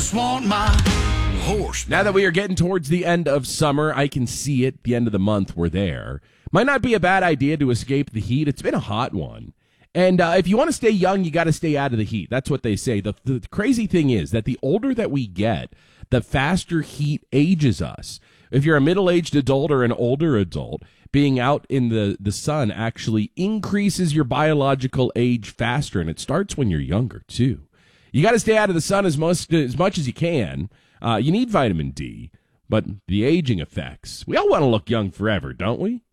just want my horse. Now that we are getting towards the end of summer, I can see it. The end of the month, we're there. Might not be a bad idea to escape the heat. It's been a hot one. And if you want to stay young, you got to stay out of the heat. That's what they say. The crazy thing is that the older that we get, the faster heat ages us. If you're a middle-aged adult or an older adult, being out in the sun actually increases your biological age faster, and it starts when you're younger, too. You got to stay out of the sun as much as you can. You need vitamin D, but the aging effects. We all want to look young forever, don't we?